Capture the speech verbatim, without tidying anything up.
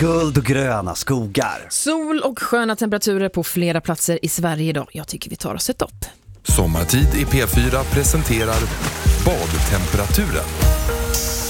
Guld och gröna skogar. Sol och sköna temperaturer på flera platser i Sverige idag. Jag tycker vi tar oss ett dopp. Sommartid i P fyra presenterar badtemperaturen.